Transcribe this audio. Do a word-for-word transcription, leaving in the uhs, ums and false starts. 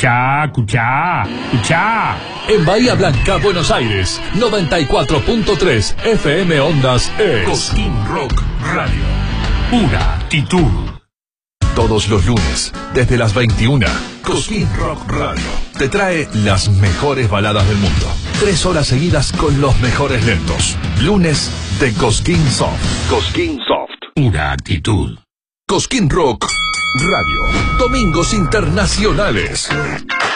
Escuchá, escuchá, escuchá. En Bahía Blanca, Buenos Aires, noventa y cuatro punto tres F M Ondas es Cosquín Rock Radio. Pura actitud. Todos los lunes, desde las veintiuna, Cosquín Rock Radio te trae las mejores baladas del mundo. Tres horas seguidas con los mejores lentos. Lunes de Cosquín Soft. Cosquín Soft. Pura actitud. Cosquín Rock Radio. Domingos internacionales.